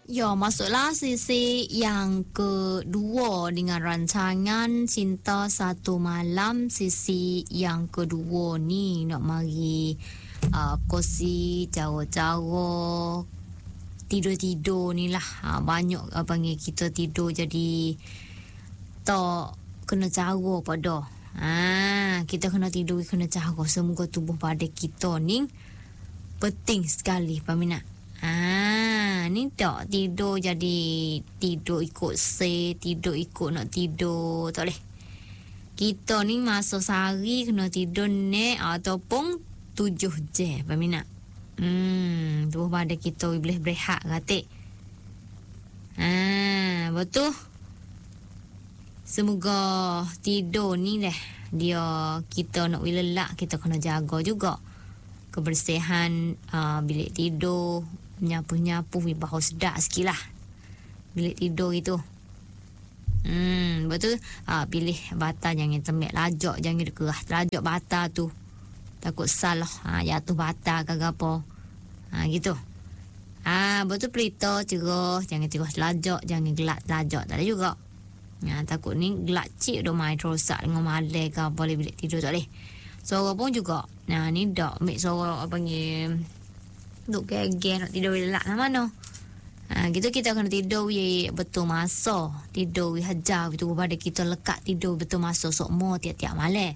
Ya, masuklah sesi yang kedua dengan rancangan Cinta Satu Malam. Sesi yang kedua ni nak mari kongsi cara-cara tidur-tidur ni lah. Banyak panggil kita tidur jadi tak kena cara pada. Kita kena tidur kena cara. Semoga tubuh pada kita ni penting sekali peminat. Ni tak tidur jadi tidur ikut tidur ikut nak tidur, tak boleh. Kita ni masa sehari kena tidur ni ataupun 7 jam peminat. Tubuh pada kita boleh berehat katik. Betul. Semoga tidur ni dah dia kita nak lelak, kita kena jaga juga kebersihan bilik tidur, nyapu-nyapu bau sedap sikit lah bilik tidur itu. Betul. Pilih bata jangan tembak lajak, jangan kerah lajak bata tu, takut salah jatuh bata ke apa. Gitu. Betul. Pelita cerah, jangan cerah lajak, jangan gelap lajak tak ada juga. Takut ni gelap cik dah main rosak dengan malai ke apa bilik tidur tak boleh. Suara pun juga. Ni dak ambil suara panggil duk geger nak tidur lelak lah mana. Gitu kita kena tidur betul masa. Tidur hajar betul pada kita lekat tidur betul masa sokmo tiap-tiap malam.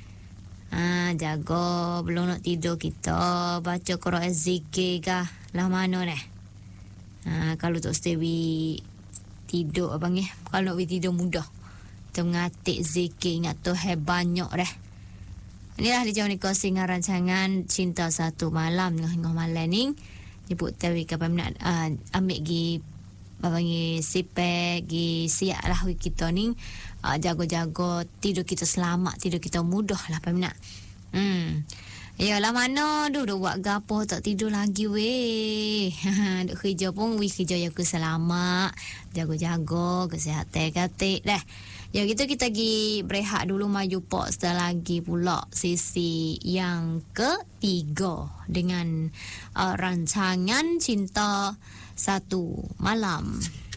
Jaga belum nak tidur kita baca Quran zikir kah lah mana ni. Kalau tak stewi tidur abang kalau nak tidur mudah. Kita mengatik zikir ingat Tuhan banyak dah. Inilah di jauh ni kongsi dengan rancangan Cinta Satu Malam dengan malam ni. Jemput tahu kapan nak ambil gi babangi sipek gi siap lah kita ni. Jaga-jaga tidur kita selamat, tidur kita mudah lah peminat. Yalah mana duk buat gapo tak tidur lagi weh. Duk kerja pun kerja yang selamat, jaga-jaga kesihatan katik dah. Ya gitu kita pergi berehat dulu, maju pak setelah lagi pula sesi yang ketiga dengan rancangan Cinta Satu Malam.